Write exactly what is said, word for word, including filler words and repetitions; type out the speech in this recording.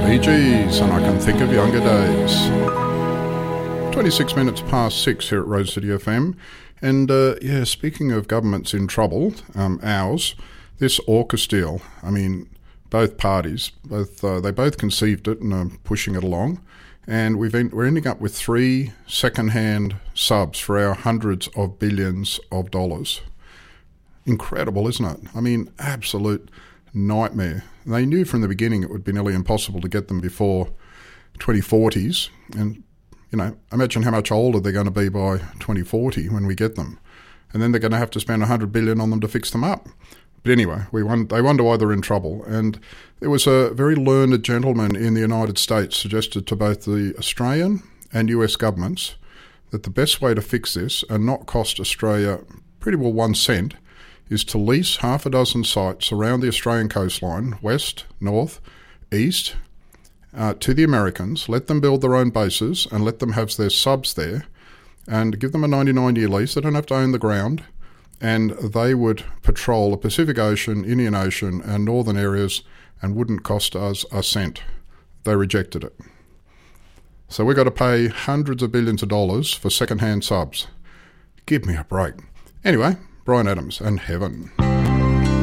Bee Gees, and I can think of younger days. twenty-six minutes past six here at Rose City F M. And uh, yeah, speaking of governments in trouble, um, ours, this AUKUS deal, I mean, both parties, both uh, they both conceived it and are pushing it along. And we've en- we're ending up with three second-hand subs for our hundreds of billions of dollars. Incredible, isn't it? I mean, absolute nightmare. They knew from the beginning it would be nearly impossible to get them before twenty forties. And, you know, imagine how much older they're going to be by twenty forty when we get them. And then they're going to have to spend one hundred billion dollars on them to fix them up. But anyway, we won- they wonder why they're in trouble. And there was a very learned gentleman in the United States suggested to both the Australian and U S governments that the best way to fix this and not cost Australia pretty well one cent is to lease half a dozen sites around the Australian coastline, west, north, east, uh, to the Americans, let them build their own bases and let them have their subs there and give them a ninety-nine year lease. They don't have to own the ground, and they would patrol the Pacific Ocean, Indian Ocean and northern areas and wouldn't cost us a cent. They rejected it. So we've got to pay hundreds of billions of dollars for second-hand subs. Give me a break. Anyway, Bryan Adams and Heaven.